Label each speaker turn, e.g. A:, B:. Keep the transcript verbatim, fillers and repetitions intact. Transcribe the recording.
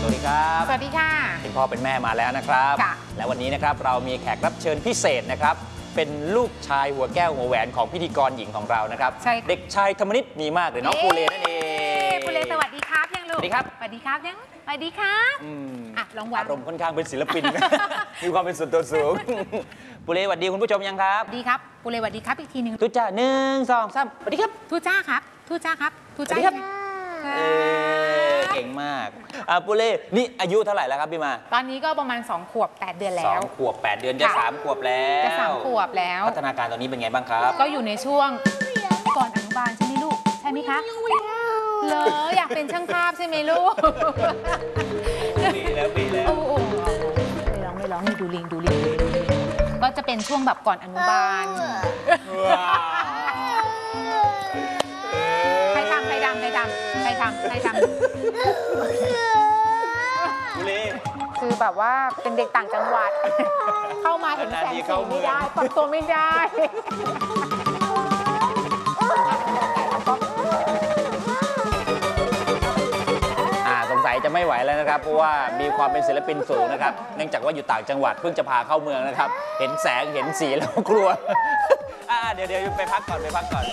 A: วัสดีครับ
B: สวัสดีค่ะ
A: เป็นพ่อเป็นแม่มาแล้วนะครับและวันนี้นะครับเรามีแขกรับเชิญพิเศษนะครับเป็นลูกชายหัวแก้วหัวแหวนของพิธีกรหญิงของเรานะครับเด็กชายธรรมนิตมีมากหรือน้องปูเลนั่นเอง
B: ปูเลสวัสดีครับยังลูก
A: สวัสดีครับ
B: สวัสดีครับยังสวัสดีครับอ่ะลองวาง
A: อารมณ์ค่อนข้างเป็นศิลปิน มีความเป็นส่วนตัวสูงปูเลสวัสดีคุณผู้ชมยังครับ
B: สวัสดีครับปูเลสวัสดีครับอีกทีหนึ่ง
A: ทุจ้าหนึ่งสองสามสวัสดีครับ
B: ทุจ้าครับทุจ้าครับทุจ้า
A: ครับเก่งมากอ่ะปูเล่นี่อายุเท่าไหร่แล้วครับพี่มา
B: ตอนนี้ก็ประมาณสองขวบแปดเดือนแล้ว
A: สองขวบแปดเดือนจะสามขวบแล้ว
B: จะสามขวบแล้ว
A: พัฒนาการตอนนี้เป็นไงบ้างครับ
B: ก็อยู่ในช่วงก่อนอนุบาลใช่ไหมลูกใช่ไหมคะเหรออยากเป็นช่างภาพใช่ไหมลูก
A: ปีแล้วปีแล้ว
B: โอ้โหไม่ร้องไม่ร้องนี่ดูลิงดูลิงก็จะเป็นช่วงแบบก่อนอนุบาลใครทำใครทำใครทำใครทำใครทำคือแบบว่าเป็นเด็กต่างจังหวัดเข้ามาเห็นแสงสีไม่ได้ปรับตัวไม่ได้
A: สงสัยจะไม่ไหวแล้วนะครับเพราะว่ามีความเป็นศิลปินสูงนะครับเนื่องจากว่าอยู่ต่างจังหวัดเพิ่งจะพาเข้าเมืองนะครับเห็นแสงเห็นสีแล้วกลัวเดี๋ยวเดี๋ยวไปพักก่อนไปพักก่อน